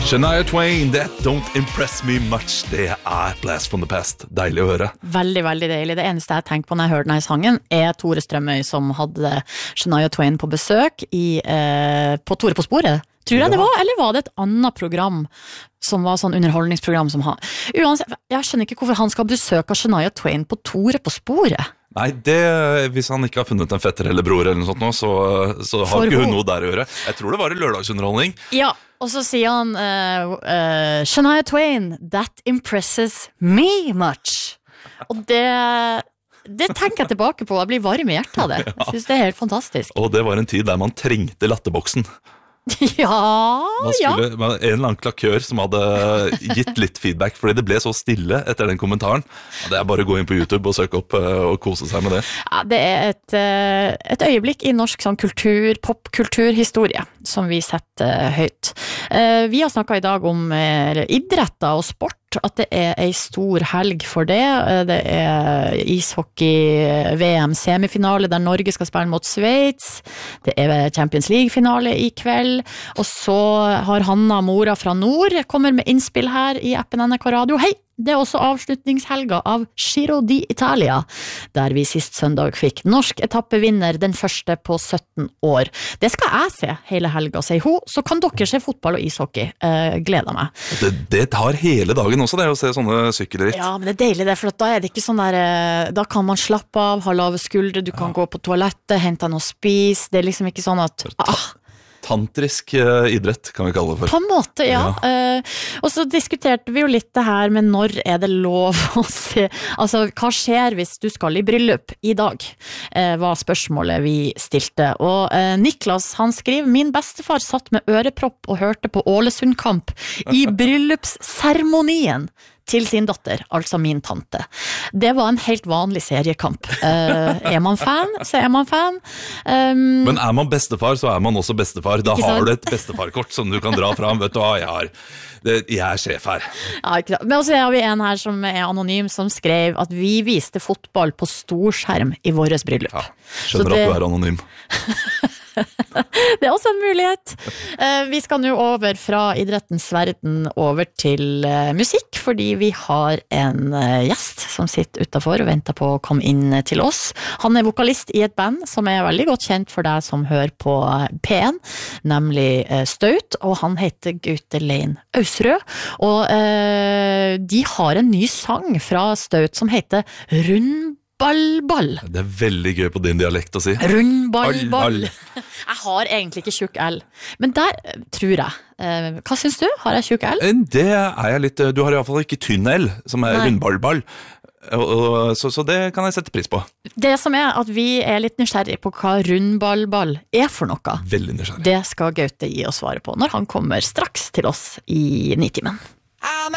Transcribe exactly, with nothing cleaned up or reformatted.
Shania Twain, that don't impress me much. Det er Blast from the Past. Deilig å høre. Veldig, veldig deilig. Det eneste jeg tenker på når jeg hører denne sangen, er Tore Strømøy som hadde Shania Twain på besøk i, eh, på Tore på sporet. Tror jeg det var, eller var det et annet program som var sånn underholdningsprogram som han... Uansett, jeg skjønner ikke hvorfor han skal besøke Shania Twain på Tore på sporet. Nei, det, hvis han ikke har funnet en fetter eller bror eller noe sånt nå, så, så har ikke hun noe der å gjøre. Jeg tror det var en lørdagsunderholdning. Ja, og så sier han uh, uh, Shania Twain, that impresses me much. Og det... Det tenker jeg tilbake på, jeg blir varm i hjertet av det. Jeg synes det er helt fantastisk. Og det var en tid der man trengte latterboksen. Ja, man skulle, ja. En eller annen klakør som hadde gitt litt feedback, fordi det ble så stille etter den kommentaren. Det er bare å gå inn på YouTube og søke opp og kose seg med det. Ja, det er et, et øyeblikk i norsk sånn kultur, popkulturhistorie som vi setter høyt. Vi har snakket i dag om idretter og sport, at det er en stor helg for det. Det er ishockey-V M-semifinale der Norge skal spille mot Sveits. Det er Champions League-finale i kveld. Og så har Hanna, mora fra nord, kommer med innspill her i appen N R K Radio. Hei! Det er også avslutningshelga av Giro d'Italia, der vi sist søndag fikk norsk etappevinner, den første på sytten år. Det skal jeg se hele helga, sier hun, så kan dere se fotball og ishockey. Eh, gleder meg. Det, det tar hele dagen også, det å se sånne sykkelritt. Ja, men det er deilig det, for da er det ikke sånn der, da kan man slappe av, ha lave skuldre, du kan ja. gå på toalettet, hente noe å spise, det er liksom ikke sånn at... Ah, tantrisk uh, idrett, kan vi kalle det for. På en måte, ja. ja. Uh, og så diskuterte vi jo litt det her med når er det lov å se, altså hva skjer hvis du skal i bryllup i dag, uh, var spørsmålet vi stilte. Og uh, Niklas, han skriver, min bestefar satt med ørepropp og hørte på Ålesundkamp i bryllupsseremonien til sin datter, altså min tante. Det var en helt vanlig seriekamp. Uh, er man fan, så er man fan. Um, Men er man bestefar, så er man også bestefar. Da har du et bestefarkort som du kan dra fram. Vet du hva, jeg, har, det, jeg er sjef her. Ja, ikke sant. Men også har vi en her som er anonym, som skrev at vi viste fotball på storskjerm i våres bryllup. Ja, skjønner det... at du er anonym. Det er også en mulighet. Vi skal nå over fra idrettens verden over til musikk, fordi vi har en gjest som sitter utenfor og venter på å komme inn til oss. Han er vokalist i et band som er veldig godt kjent for deg som hører på P en, nemlig Staut, og han heter Gaute Lein Ausrød. Og eh, de har en ny sang fra Staut som heter Rund Ball, ball. Det er veldig gøy på din dialekt å si. Rund ball, ball. Jeg har egentlig ikke tjukk L, men der tror jeg. Hva synes du? Har jeg tjukk L? Det er jeg litt, du har i hvert fall ikke tynn L, som er rund ball, ball. Så, så det kan jeg sette pris på. Det som er at vi er litt nysgjerrig på hva rund ball, ball er for noe. Veldig nysgjerrig. Det skal Gaute gi oss svare på når han kommer straks til oss i Nitimen.